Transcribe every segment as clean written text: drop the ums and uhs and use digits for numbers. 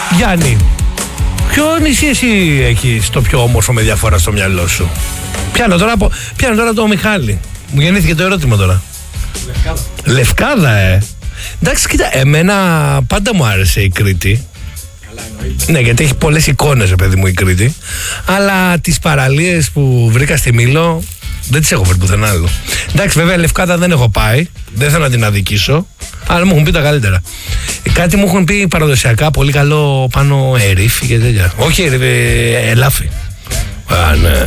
Γιάννη, ποιο νησί εσύ έχεις το πιο όμορφο με διαφορά στο μυαλό σου? Πιάνω τώρα το Μιχάλη. Μου γεννήθηκε το ερώτημα τώρα. Λευκάδα, Εντάξει, κοίτα, εμένα πάντα μου άρεσε η Κρήτη. Καλά, εννοείται. Ναι, γιατί έχει πολλές εικόνες, παιδί μου, η Κρήτη. Αλλά τις παραλίες που βρήκα στη Μήλο δεν τις έχω βρει πουθενά άλλο. Εντάξει, βέβαια, Λευκάδα δεν έχω πάει. Δεν θέλω να την αδικήσω. Αλλά μου έχουν πει τα καλύτερα. Κάτι μου έχουν πει παραδοσιακά, πολύ καλό πάνω ερήφι και τέτοια. Όχι, ελάφι. Α, ναι.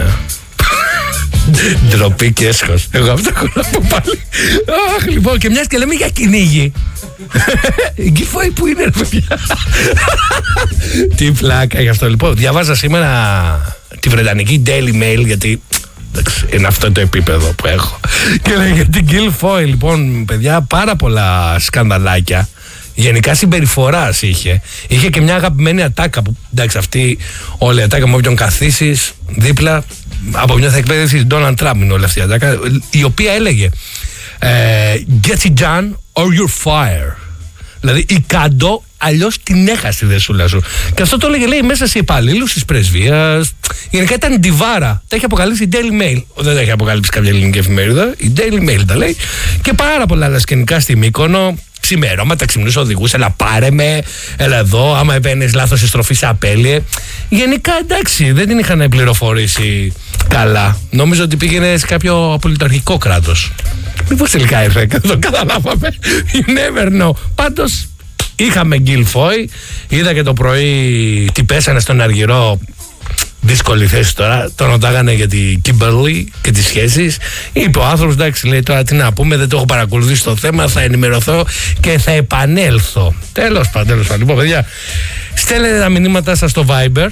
Ντροπή και έσχος. Εγώ αυτό έχω να πω πάλι. Αχ, λοιπόν, και μιας και λέμε για κυνήγι. Η Γκίλφοι που είναι, ρε παιδιά? Τι πλάκα γι' αυτό. Λοιπόν, διαβάζα σήμερα τη βρετανική Daily Mail, γιατί είναι αυτό το επίπεδο που έχω. Και λέει για την Γκίλφοι, λοιπόν, παιδιά, πάρα πολλά σκανδαλάκια. Γενικά συμπεριφοράς είχε. Είχε και μια αγαπημένη ατάκα που, εντάξει, αυτή όλη η ατάκα με όποιον καθίσεις δίπλα από μια εκπαίδευση Donald Trump είναι όλη αυτή η ατάκα, η οποία έλεγε get it done or you're fired. Δηλαδή η καντό, αλλιώς την έχασε τη δεσούλα σου. Και αυτό το έλεγε, λέει, μέσα σε υπαλλήλους της πρεσβείας. Γενικά ήταν ντιβάρα. Τα έχει αποκαλύψει η Daily Mail. Δεν τα έχει αποκαλύψει κάποια ελληνική εφημερίδα. Η Daily Mail τα λέει. Και πάρα πολλά άλλα σκηνικά στη Μύκονο. Ξημερώματα, ξυμνούς οδηγούς, έλα πάρε με, έλα εδώ, άμα έπαιρνες λάθος η στροφή σε απέλυε. Γενικά, εντάξει, δεν την είχαν πληροφορήσει καλά. Νόμιζα ότι πήγαινε σε κάποιο απολυταρχικό κράτος. Μήπως τελικά ήρθε, δεν το καταλάβαμε. You never know. Πάντως, είχαμε Γκίλφοι. Είδα και το πρωί τι πέσανε στον Αργυρό. Δύσκολη θέση τώρα. Τον ρωτάγανε για την Κίμπερλι και τις σχέσεις. Είπε ο άνθρωπος, εντάξει, λέει, τώρα τι να πούμε, δεν το έχω παρακολουθήσει το θέμα. Θα ενημερωθώ και θα επανέλθω. Τέλος πάντων. Λοιπόν, παιδιά, στέλνετε τα μηνύματά σας στο Viber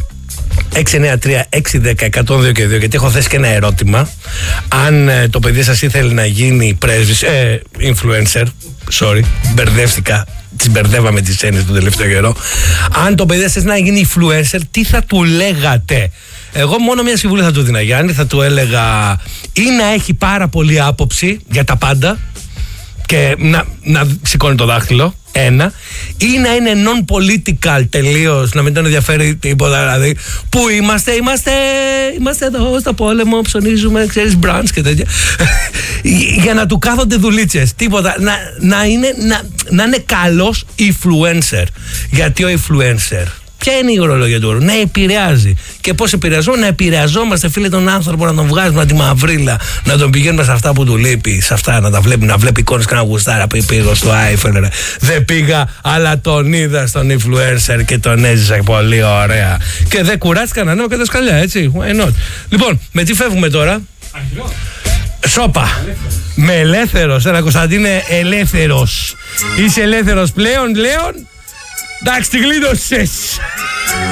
693-610-102 γιατί έχω θέσει και ένα ερώτημα. Αν το παιδί σας ήθελε να γίνει πρέσβης, influencer, sorry, μπερδεύτηκα. Τις μπερδεύαμε τις έννοιες τον τελευταίο καιρό. Αν το παιδί σας να γίνει influencer, τι θα του λέγατε? Εγώ μόνο μια συμβουλή θα του δίνα, Γιάννη. Θα του έλεγα ή να έχει πάρα πολύ άποψη για τα πάντα και να σηκώνει το δάχτυλο, ένα, ή να είναι non-political τελείως, να μην τον ενδιαφέρει τίποτα. Δηλαδή, πού είμαστε εδώ στο πόλεμο, ψωνίζουμε, ξέρεις, brunch και τέτοια. Για να του κάθονται δουλίτσες, τίποτα. Να είναι καλός influencer. Γιατί ο influencer, ποια είναι η ορολογία του όρου? Να επηρεάζει. Και πώς επηρεαζόμαστε? Να επηρεαζόμαστε, φίλε, τον άνθρωπο, να τον βγάζουμε τη μαυρίλα, να τον πηγαίνουμε σε αυτά που του λείπει, σε αυτά να τα βλέπει, να βλέπει εικόνες και να γουστάρα. Πήγα στο iPhone, δεν πήγα, αλλά τον είδα στον influencer και τον έζησα πολύ ωραία. Και δεν κουράστηκα να ανέβω και τα σκαλιά, έτσι. Why not? Λοιπόν, με τι φεύγουμε τώρα? Σόπα. Με ελεύθερος. Έλα, Κωνσταντίνε, ελεύθερος. Είσαι ελεύθερος πλέον, Λέων? Εντάξει, τη γλίτωσες.